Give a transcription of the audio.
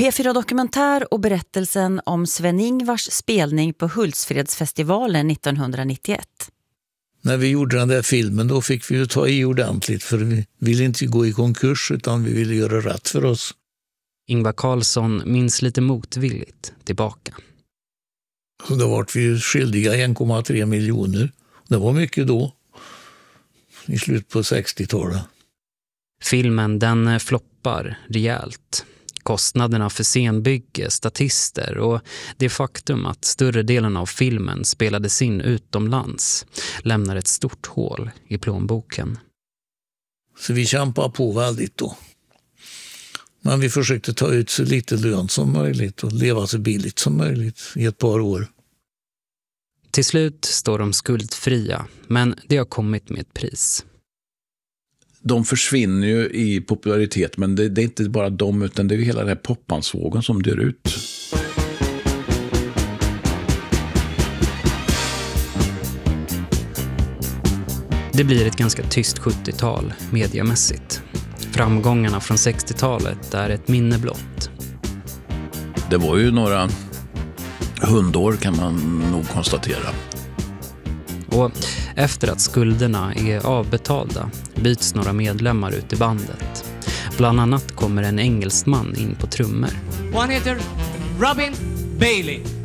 P4 Dokumentär och berättelsen om Sven-Ingvars spelning på Hultsfredsfestivalen 1991. När vi gjorde den där filmen då fick vi ju ta i ordentligt, för vi ville inte gå i konkurs utan vi ville göra rätt för oss. Ingvar Carlsson minns lite motvilligt tillbaka. Så då var vi ju skyldiga 1,3 miljoner. Det var mycket då, i slut på 60-talet. Filmen den floppar rejält. Kostnaderna för scenbygge, statister och det faktum att större delen av filmen spelades in utomlands lämnar ett stort hål i plånboken. Så vi kämpade på väldigt då. Men vi försökte ta ut så lite lön som möjligt och leva så billigt som möjligt i ett par år. Till slut står de skuldfria, men det har kommit med ett pris. De försvinner ju i popularitet, men det är inte bara de utan det är hela den här poppansvågen som dör ut. Det blir ett ganska tyst 70-tal mediamässigt. Framgångarna från 60-talet är ett minne blott. Det var ju några hundår kan man nog konstatera. Och efter att skulderna är avbetalda byts några medlemmar ut i bandet. Bland annat kommer en engelsman in på trummor. Och han heter Robin Bailey.